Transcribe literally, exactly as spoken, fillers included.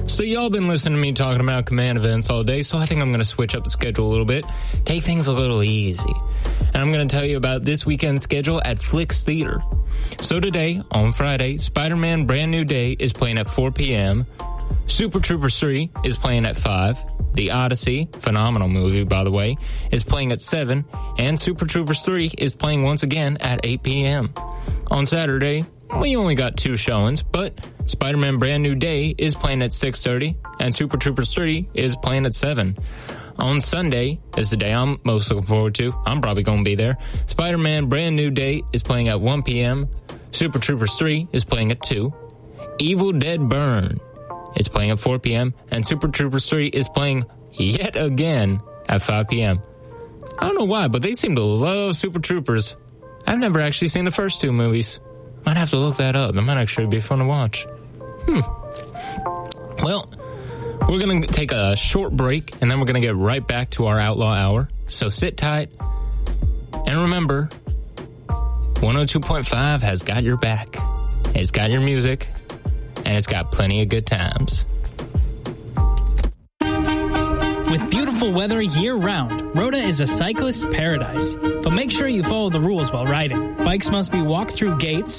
So y'all been listening to me talking about Command events all day, so I think I'm going to switch up the schedule a little bit, take things a little easy. And I'm going to tell you about this weekend's schedule at Flicks Theater. So today, on Friday, Spider-Man Brand New Day is playing at four p.m., Super Troopers three is playing at five, The Odyssey, phenomenal movie by the way, is playing at seven, and Super Troopers three is playing once again at eight p.m. On Saturday, we only got two showings, but Spider-Man Brand New Day is playing at six thirty, and Super Troopers three is playing at seven. On Sunday is the day I'm most looking forward to. I'm probably going to be there. Spider-Man Brand New Day is playing at one p.m., Super Troopers three is playing at two, Evil Dead Burn is playing at four p.m., and Super Troopers three is playing yet again at five p.m. I don't know why, but they seem to love Super Troopers. I've never actually seen the first two movies. Might have to look that up. That might actually be fun to watch. Hmm. Well, we're going to take a short break, and then we're going to get right back to our Outlaw Hour. So sit tight, and remember, one oh two point five has got your back. It's got your music, and it's got plenty of good times. With beautiful weather year-round, Rhoda is a cyclist's paradise. But make sure you follow the rules while riding. Bikes must be walked through gates,